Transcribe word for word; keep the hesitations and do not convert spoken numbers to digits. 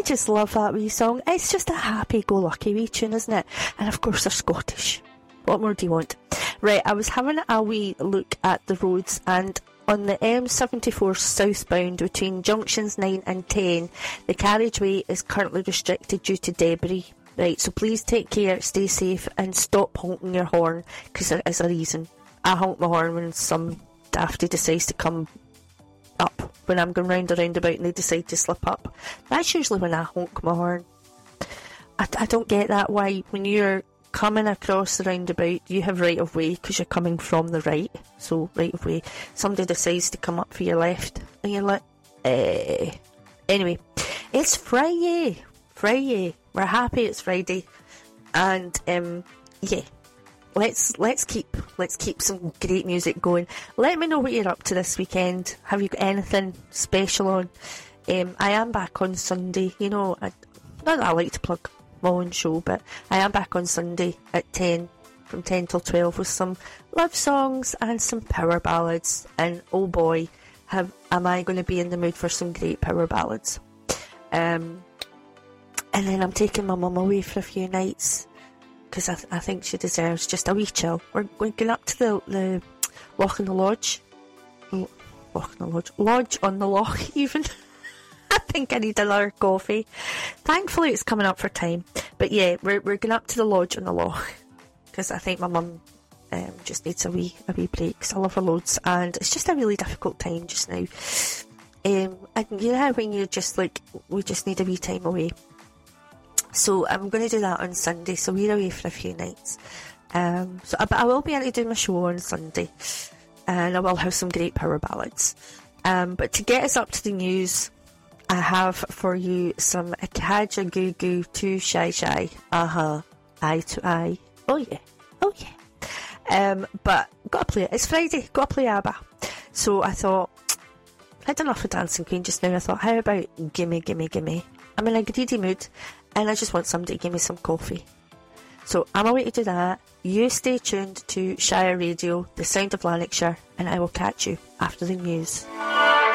I just love that wee song. It's just a happy-go-lucky wee tune, isn't it? And of course they're Scottish. What more do you want? Right, I was having a wee look at the roads, and on the M seventy-four southbound between junctions nine and ten, the carriageway is currently restricted due to debris. Right, so please take care, stay safe, and stop honking your horn, because there is a reason. I honk my horn when some dafty decides to come up, when I'm going round a roundabout and they decide to slip up. That's usually when I honk my horn. I, I don't get that, why when you're coming across the roundabout you have right of way because you're coming from the right, so right of way, somebody decides to come up for your left and you're like, eh. Anyway, it's Friday, Friday, we're happy it's Friday, and um, yeah, let's let's keep let's keep some great music going. Let me know what you're up to this weekend. Have you got anything special on? Um, I am back on Sunday. You know, I, not that I like to plug my own show, but I am back on Sunday at ten, from ten till twelve, with some love songs and some power ballads. And oh boy, have am I going to be in the mood for some great power ballads. Um, and then I'm taking my mum away for a few nights, because I, th- I think she deserves just a wee chill. We're, we're going up to the, the Loch on the Lodge. L- Loch on the Lodge. Lodge on the Loch, even. I think I need another coffee. Thankfully it's coming up for time. But yeah, we're we're going up to the Lodge on the Loch, because I think my mum um, just needs a wee, a wee break, because I love her loads, and it's just a really difficult time just now. Um, and you know how when you're just like, we just need a wee time away. So I'm going to do that on Sunday, so we're away for a few nights. Um, so, but I will be able to do my show on Sunday, and I will have some great power ballads. Um, but to get us up to the news, I have for you some Akaja Goo Goo to Shy Shy. Uh-huh. Eye to eye. Oh yeah. Oh yeah. Um, but gotta play it. It's Friday. Gotta play ABBA. So I thought, I had enough of Dancing Queen just now. I thought, how about gimme, gimme, gimme? I'm in a greedy mood, and I just want somebody to give me some coffee. So I'm away to do that. You stay tuned to Shire Radio, the sound of Lanarkshire, and I will catch you after the news.